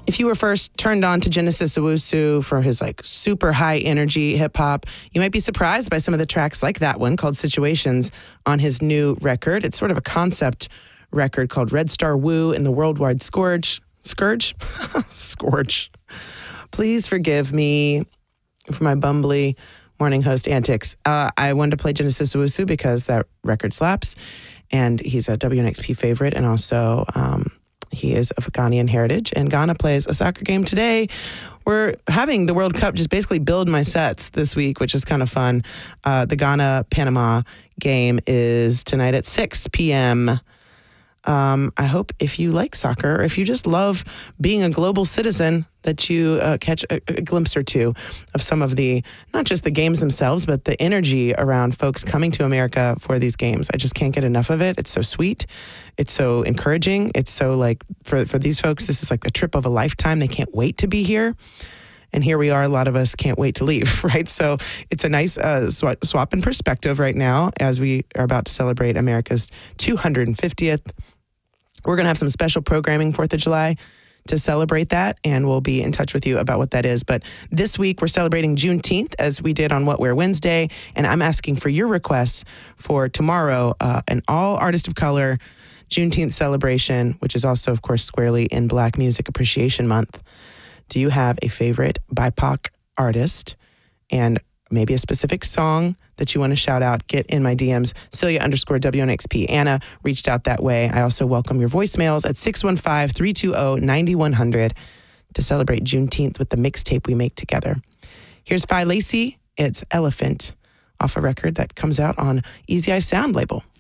If you were first turned on to Genesis Owusu for his like super high energy hip hop, you might be surprised by some of the tracks like that one called Situations on his new record. It's sort of a concept record called Red Star Woo in the Worldwide Scourge. Scourge. Please forgive me for my bumbly morning host antics. I wanted to play Genesis Owusu because that record slaps, and he's a WNXP favorite, and also he is of Ghanaian heritage, and Ghana plays a soccer game today. We're having the World Cup just basically build my sets this week, which is kind of fun. The Ghana-Panama game is tonight at 6 p.m., I hope if you like soccer, or if you just love being a global citizen, that you catch a glimpse or two of some of the, not just the games themselves, but the energy around folks coming to America for these games. I just can't get enough of it. It's so sweet. It's so encouraging. It's so like, for these folks, this is like the trip of a lifetime. They can't wait to be here. And here we are, a lot of us can't wait to leave, right? So it's a nice swap in perspective right now as we are about to celebrate America's 250th. We're going to have some special programming 4th of July to celebrate that, and we'll be in touch with you about what that is. But this week, we're celebrating Juneteenth, as we did on What Wear Wednesday, and I'm asking for your requests for tomorrow, an all artist of color Juneteenth celebration, which is also, of course, squarely in Black Music Appreciation Month. Do you have a favorite BIPOC artist and maybe a specific song that you want to shout out? Get in my DMs, Celia_WNXP. Anna reached out that way. I also welcome your voicemails at 615-320-9100 to celebrate Juneteenth with the mixtape we make together. Here's Phi Lacey. It's Elephant, off a record that comes out on Easy Eye Sound label.